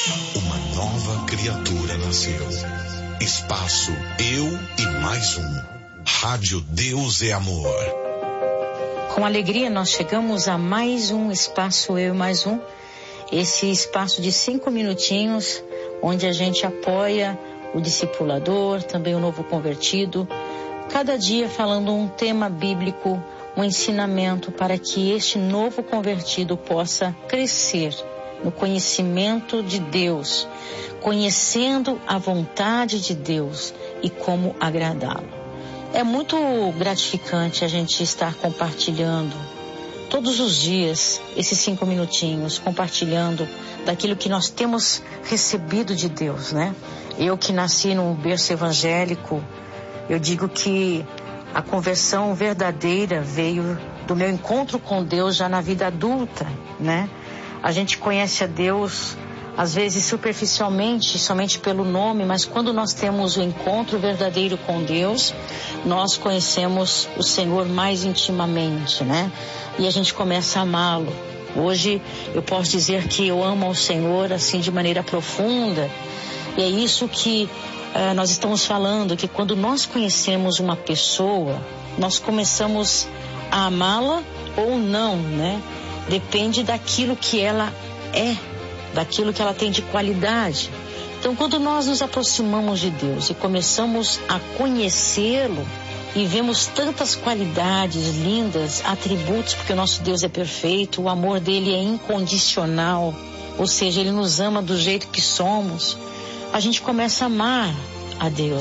Uma nova criatura nasceu. Espaço Eu e Mais Um. Rádio Deus é Amor. Com alegria nós chegamos a mais um Espaço Eu e Mais Um. Esse espaço de 5 minutinhos, onde a gente apoia o discipulador, também o novo convertido, cada dia falando um tema bíblico, um ensinamento para que este novo convertido possa crescer no conhecimento de Deus, conhecendo a vontade de Deus e como agradá-lo. É muito gratificante a gente estar compartilhando todos os dias esses 5 minutinhos, compartilhando daquilo que nós temos recebido de Deus, né? Eu que nasci num berço evangélico, eu digo que a conversão verdadeira veio do meu encontro com Deus já na vida adulta, né? A gente conhece a Deus, às vezes superficialmente, somente pelo nome, mas quando nós temos o encontro verdadeiro com Deus, nós conhecemos o Senhor mais intimamente, né? E a gente começa a amá-lo. Hoje eu posso dizer que eu amo ao Senhor assim de maneira profunda, e é isso que nós estamos falando, que quando nós conhecemos uma pessoa, nós começamos a amá-la ou não, né? Depende daquilo que ela é, daquilo que ela tem de qualidade. Então, quando nós nos aproximamos de Deus e começamos a conhecê-lo e vemos tantas qualidades lindas, atributos, porque o nosso Deus é perfeito, o amor dele é incondicional, ou seja, ele nos ama do jeito que somos, a gente começa a amar a Deus.